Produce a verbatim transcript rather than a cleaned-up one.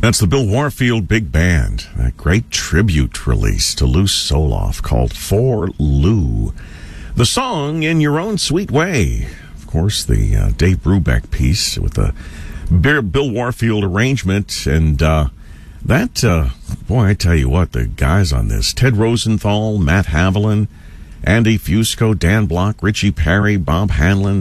That's the Bill Warfield Big Band. That great tribute release to Lou Soloff called For Lou. The song, In Your Own Sweet Way. Of course, the uh, Dave Brubeck piece with the Bill Warfield arrangement. And uh, that, uh, boy, I tell you what, the guys on this, Ted Rosenthal, Matt Haviland, Andy Fusco, Dan Block, Richie Perry, Bob Hanlon,